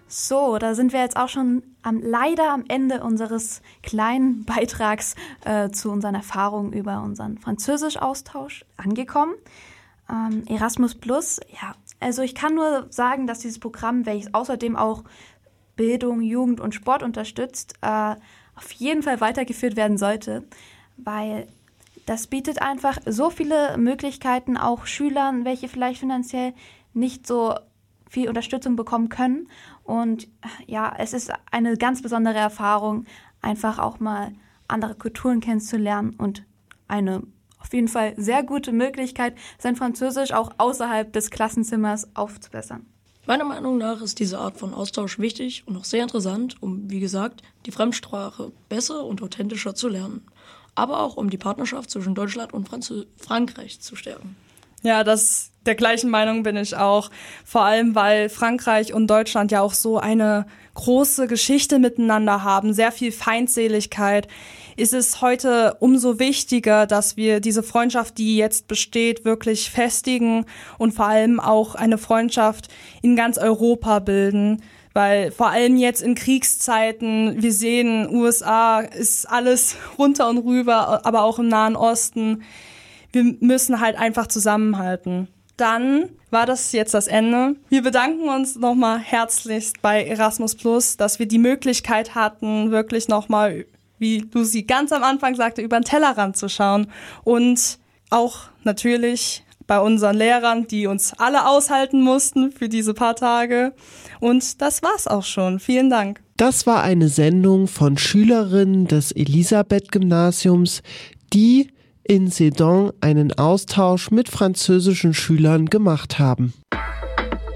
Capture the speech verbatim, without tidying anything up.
So, da sind wir jetzt auch schon am, leider am Ende unseres kleinen Beitrags äh, zu unseren Erfahrungen über unseren Französisch-Austausch angekommen. Ähm, Erasmus Plus, ja, also ich kann nur sagen, dass dieses Programm, welches außerdem auch Bildung, Jugend und Sport unterstützt, äh, auf jeden Fall weitergeführt werden sollte, weil das bietet einfach so viele Möglichkeiten auch Schülern, welche vielleicht finanziell nicht so viel Unterstützung bekommen können. Und ja, es ist eine ganz besondere Erfahrung, einfach auch mal andere Kulturen kennenzulernen und eine auf jeden Fall sehr gute Möglichkeit, sein Französisch auch außerhalb des Klassenzimmers aufzubessern. Meiner Meinung nach ist diese Art von Austausch wichtig und auch sehr interessant, um, wie gesagt, die Fremdsprache besser und authentischer zu lernen. Aber auch, um die Partnerschaft zwischen Deutschland und Franz- Frankreich zu stärken. Ja, das der gleichen Meinung bin ich auch. Vor allem, weil Frankreich und Deutschland ja auch so eine große Geschichte miteinander haben, sehr viel Feindseligkeit, ist es heute umso wichtiger, dass wir diese Freundschaft, die jetzt besteht, wirklich festigen und vor allem auch eine Freundschaft in ganz Europa bilden. Weil vor allem jetzt in Kriegszeiten, wir sehen, U S A ist alles runter und rüber, aber auch im Nahen Osten. Wir müssen halt einfach zusammenhalten. Dann war das jetzt das Ende. Wir bedanken uns nochmal herzlichst bei Erasmus Plus, dass wir die Möglichkeit hatten, wirklich nochmal, wie Lucy ganz am Anfang sagte, über den Tellerrand zu schauen. Und auch natürlich bei unseren Lehrern, die uns alle aushalten mussten für diese paar Tage. Und das war's auch schon. Vielen Dank. Das war eine Sendung von Schülerinnen des Elisabeth-Gymnasiums, die in Sedan einen Austausch mit französischen Schülern gemacht haben.